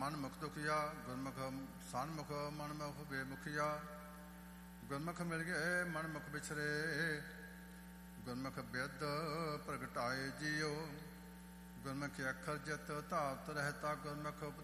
ਮਨ ਮੁਖ ਦੁਖੀਆ, ਗੁਰਮੁਖ ਸਨਮੁਖ ਮਨ ਮੁਖ ਬੇਮੁਖੀਆ। ਗੁਰਮੁਖ ਮਿਲ ਗਏ ਮਨ ਮੁਖ ਵਿਛਰੇ, ਗੁਰਮੁਖ ਬਿਦ ਪ੍ਰਗਟਾਏ ਜੀਓ। ਗੁਰਮੁਖ ਅੱਖਰ ਜਿਤ ਧਾਤ ਰਹਿਤਾ, ਗੁਰਮੁਖ